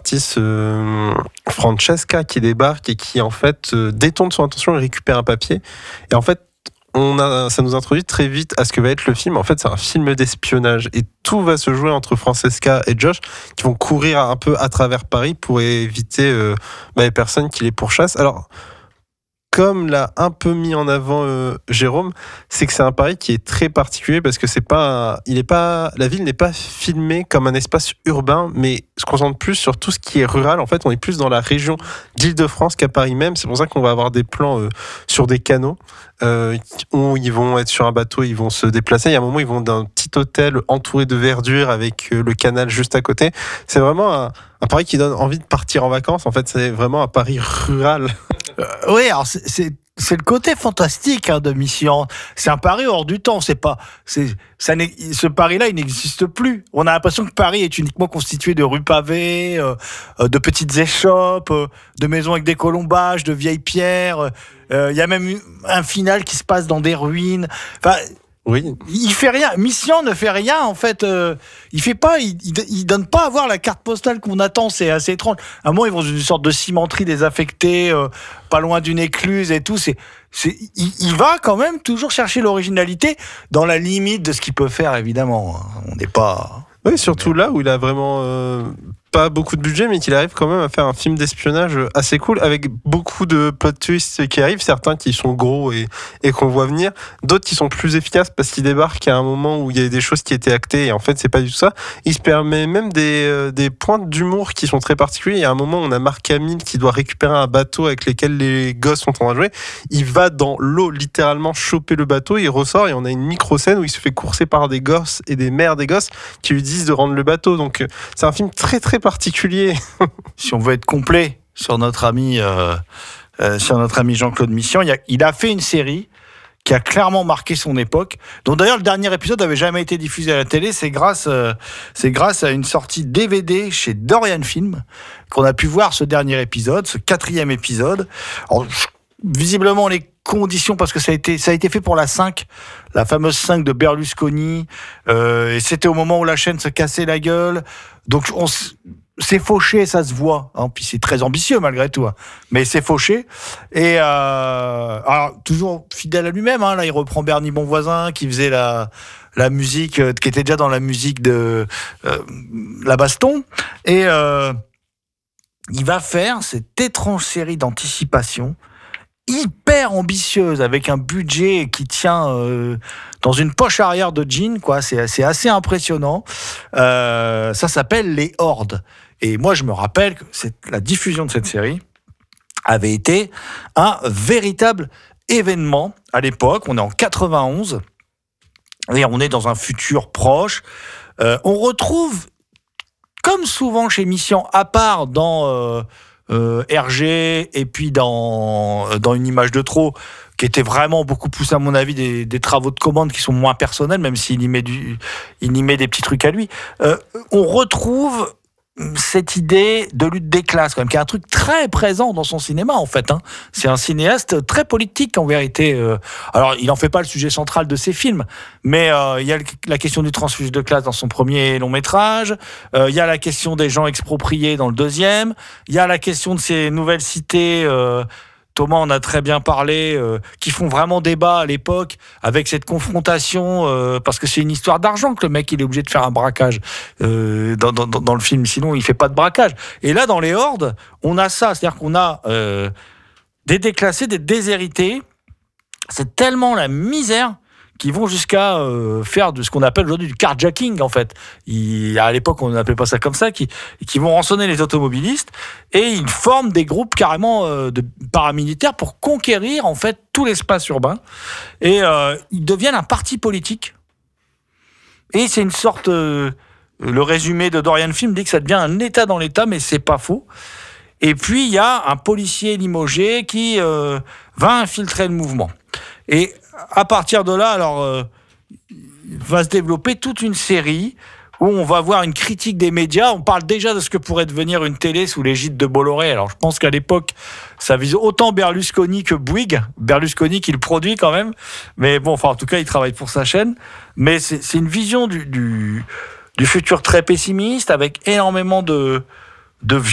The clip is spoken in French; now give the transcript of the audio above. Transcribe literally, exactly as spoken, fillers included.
l'artiste euh, Francesca qui débarque et qui en fait euh, détourne son attention et récupère un papier. Et en fait, on a, ça nous introduit très vite à ce que va être le film. En fait, c'est un film d'espionnage et tout va se jouer entre Francesca et Josh qui vont courir un peu à travers Paris pour éviter euh, bah, les personnes qui les pourchassent. Alors, comme l'a un peu mis en avant euh, Jérôme, c'est que c'est un Paris qui est très particulier parce que c'est pas, il est pas, la ville n'est pas filmée comme un espace urbain, mais se concentre plus sur tout ce qui est rural. En fait, on est plus dans la région d'Île-de-France qu'à Paris même. C'est pour ça qu'on va avoir des plans euh, sur des canaux euh, où ils vont être sur un bateau, ils vont se déplacer. Il y a un moment, ils vont d'un petit hôtel entouré de verdure avec euh, le canal juste à côté. C'est vraiment un, un Paris qui donne envie de partir en vacances. En fait, c'est vraiment un Paris rural. Euh, oui, alors c'est, c'est, c'est le côté fantastique hein, de Mission. C'est un Paris hors du temps. C'est pas, c'est, ça ce Paris-là, il n'existe plus. On a l'impression que Paris est uniquement constitué de rues pavées, euh, de petites échoppes, euh, de maisons avec des colombages, de vieilles pierres. Il euh, y a même un final qui se passe dans des ruines. Enfin. Oui. Il fait rien. Mission ne fait rien en fait. Euh, il fait pas. Il, il, il donne pas à voir la carte postale qu'on attend. C'est assez étrange. À un moment, ils vont dans une sorte de cimenterie désaffectée, euh, pas loin d'une écluse et tout. C'est, c'est. Il, il va quand même toujours chercher l'originalité dans la limite de ce qu'il peut faire. Évidemment, on n'est pas. Oui, surtout là où il a vraiment euh, pas beaucoup de budget, mais qu'il arrive quand même à faire un film d'espionnage assez cool, avec beaucoup de plot twists qui arrivent, certains qui sont gros et, et qu'on voit venir, d'autres qui sont plus efficaces parce qu'ils débarquent à un moment où il y a des choses qui étaient actées et en fait c'est pas du tout ça. Il se permet même des, euh, des pointes d'humour qui sont très particuliers. Il y a un moment où on a Marc Hamill qui doit récupérer un bateau avec lequel les gosses sont en train de jouer. Il va dans l'eau littéralement choper le bateau, il ressort et on a une micro-scène où il se fait courser par des gosses et des mères des gosses qui lui disent de rendre le bateau. Donc c'est un film très très particulier. Si on veut être complet sur notre ami, euh, euh, sur notre ami Jean-Claude Mission, il a, il a fait une série qui a clairement marqué son époque. Donc d'ailleurs, le dernier épisode n'avait jamais été diffusé à la télé. C'est grâce, euh, c'est grâce à une sortie D V D chez Dorian Film qu'on a pu voir ce dernier épisode, ce quatrième épisode. Alors, visiblement, les conditions, parce que ça a été, ça a été fait pour la cinq, la fameuse cinq de Berlusconi, euh, et c'était au moment où la chaîne se cassait la gueule. Donc, on c'est fauché, ça se voit. Hein, puis c'est très ambitieux malgré tout, hein, mais c'est fauché. Et euh, alors toujours fidèle à lui-même. Hein, là, il reprend Bernie Bonvoisin qui faisait la la musique, euh, qui était déjà dans la musique de euh, La Baston. Et euh, il va faire cette étrange série d'anticipation hyper ambitieuse avec un budget qui tient euh, dans une poche arrière de jean, quoi. C'est, c'est assez impressionnant. Euh, ça s'appelle Les Hordes. Et moi, je me rappelle que c'est, la diffusion de cette série avait été un véritable événement à l'époque. On est en quatre-vingt-onze et on est dans un futur proche. Euh, on retrouve, comme souvent chez Mission, à part dans euh, euh, R G et puis dans, dans Une image de trop, qui était vraiment beaucoup plus, à mon avis, des, des travaux de commande qui sont moins personnels, même s'il y met, du, il y met des petits trucs à lui. Euh, on retrouve cette idée de lutte des classes, quand même, qui est un truc très présent dans son cinéma, en fait. Hein. C'est un cinéaste très politique, en vérité. Alors, il n'en fait pas le sujet central de ses films, mais euh, il y a la question du transfuge de classe dans son premier long métrage, euh, il y a la question des gens expropriés dans le deuxième, il y a la question de ces nouvelles cités... Euh, Thomas en a très bien parlé, euh, qui font vraiment débat à l'époque avec cette confrontation, euh, parce que c'est une histoire d'argent que le mec il est obligé de faire un braquage euh, dans, dans, dans le film, sinon il fait pas de braquage. Et là, dans Les Hordes, on a ça, c'est-à-dire qu'on a euh, des déclassés, des déshérités. C'est tellement la misère qui vont jusqu'à euh, faire de ce qu'on appelle aujourd'hui du carjacking, en fait. Ils, à l'époque, on n'appelait pas ça comme ça, qui, qui vont rançonner les automobilistes, et ils forment des groupes carrément euh, de paramilitaires pour conquérir, en fait, tout l'espace urbain. Et euh, ils deviennent un parti politique. Et c'est une sorte... Euh, le résumé de Dorian Film dit que ça devient un État dans l'État, mais c'est pas faux. Et puis, il y a un policier limogé qui euh, va infiltrer le mouvement. Et à partir de là, alors, euh, va se développer toute une série où on va voir une critique des médias. On parle déjà de ce que pourrait devenir une télé sous l'égide de Bolloré. Alors, je pense qu'à l'époque, ça vise autant Berlusconi que Bouygues. Berlusconi qui le produit quand même. Mais bon, enfin, en tout cas, il travaille pour sa chaîne. Mais c'est, c'est une vision du, du, du futur très pessimiste, avec énormément de... de